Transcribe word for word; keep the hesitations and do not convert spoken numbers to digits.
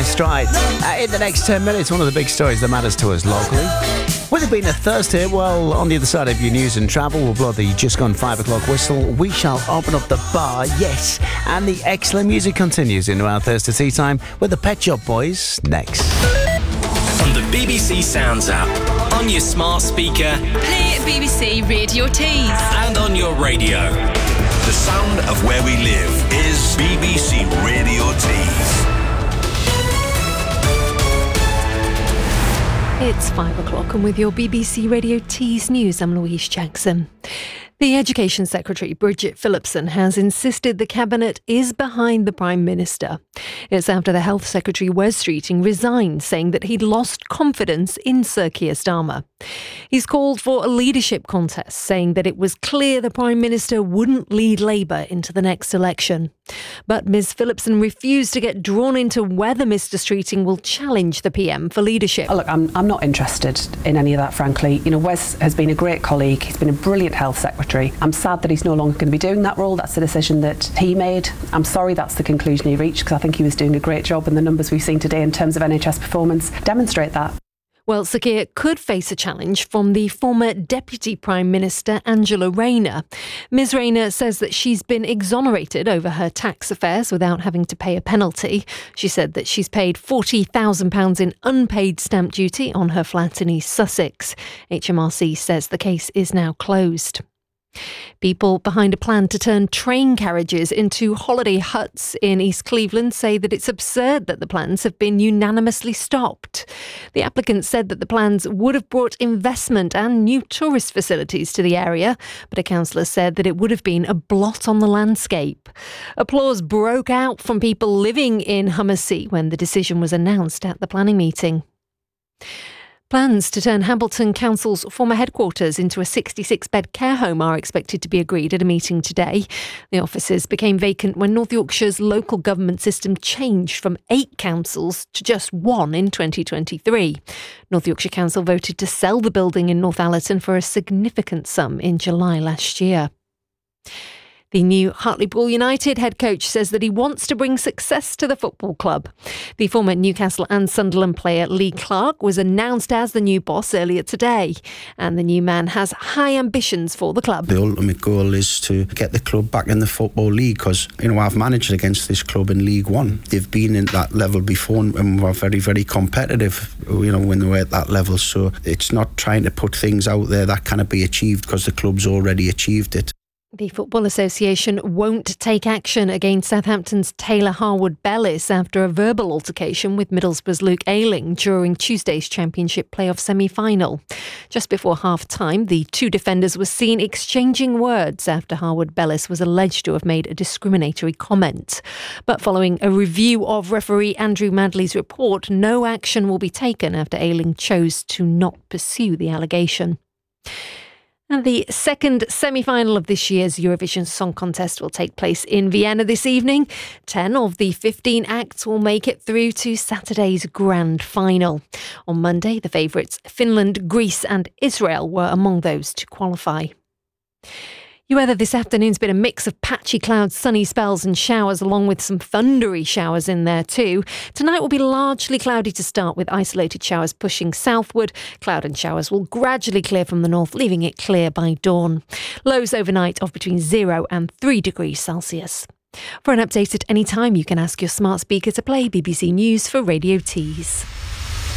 my stride. Uh, in the next ten minutes, one of the big stories that matters to us locally. With it being a Thursday, well, on the other side of your news and travel, we'll blow the just gone five o'clock whistle. We shall open up the bar, yes. And the excellent music continues into our Thursday tea time with the Pet Shop Boys next. On the B B C Sounds app, on your smart speaker, play B B C Radio Tees, and on your radio. The sound of where we live is B B C Radio Tees. It's five o'clock and with your B B C Radio Tees news, I'm Louise Jackson. The Education Secretary, Bridget Phillipson, has insisted the Cabinet is behind the Prime Minister. It's after the Health Secretary, Wes Streeting, resigned, saying that he'd lost confidence in Sir Keir Starmer. He's called for a leadership contest, saying that it was clear the Prime Minister wouldn't lead Labour into the next election. But Ms Phillipson refused to get drawn into whether Mr Streeting will challenge the P M for leadership. Oh, look, I'm, I'm not interested in any of that, frankly. You know, Wes has been a great colleague. He's been a brilliant Health Secretary. I'm sad that he's no longer going to be doing that role. That's the decision that he made. I'm sorry that's the conclusion he reached, because I think he was doing a great job, and the numbers we've seen today in terms of N H S performance demonstrate that. Well, Sir Keir could face a challenge from the former Deputy Prime Minister, Angela Rayner. Ms Rayner says that she's been exonerated over her tax affairs without having to pay a penalty. She said that she's paid forty thousand pounds in unpaid stamp duty on her flat in East Sussex. H M R C says the case is now closed. People behind a plan to turn train carriages into holiday huts in East Cleveland say that it's absurd that the plans have been unanimously stopped. The applicants said that the plans would have brought investment and new tourist facilities to the area, but a councillor said that it would have been a blot on the landscape. Applause broke out from people living in Hummersea when the decision was announced at the planning meeting. Plans to turn Hambleton Council's former headquarters into a sixty-six bed care home are expected to be agreed at a meeting today. The offices became vacant when North Yorkshire's local government system changed from eight councils to just one in twenty twenty-three. North Yorkshire Council voted to sell the building in Northallerton for a significant sum in July last year. The new Hartlepool United head coach says that he wants to bring success to the football club. The former Newcastle and Sunderland player Lee Clark was announced as the new boss earlier today, and the new man has high ambitions for the club. The ultimate goal is to get the club back in the Football League, because, you know, I've managed against this club in League One. They've been in that level before and were very, very competitive, you know, when they were at that level. So it's not trying to put things out there that cannot be achieved, because the club's already achieved it. The Football Association won't take action against Southampton's Taylor Harwood-Bellis after a verbal altercation with Middlesbrough's Luke Ayling during Tuesday's Championship playoff semi-final. Just before half-time, the two defenders were seen exchanging words after Harwood-Bellis was alleged to have made a discriminatory comment. But following a review of referee Andrew Madley's report, no action will be taken after Ayling chose to not pursue the allegation. And the second semi-final of this year's Eurovision Song Contest will take place in Vienna this evening. Ten of the fifteen acts will make it through to Saturday's grand final. On Monday, the favourites Finland, Greece and Israel were among those to qualify. Your weather this afternoon's been a mix of patchy clouds, sunny spells and showers, along with some thundery showers in there too. Tonight will be largely cloudy to start, with isolated showers pushing southward. Cloud and showers will gradually clear from the north, leaving it clear by dawn. Lows overnight of between zero and three degrees Celsius. For an update at any time, you can ask your smart speaker to play B B C News for Radio Tees.